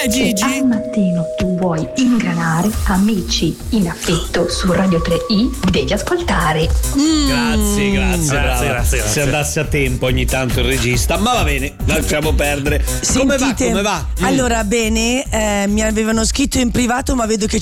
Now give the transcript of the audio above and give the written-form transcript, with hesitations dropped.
Gigi? Al mattino tu vuoi ingranare amici in affetto su Radio 3i, devi ascoltare. Grazie. Se andasse a tempo ogni tanto il regista, ma va bene, lasciamo perdere. Sentite, Come va? Allora, bene, mi avevano scritto in privato, ma vedo che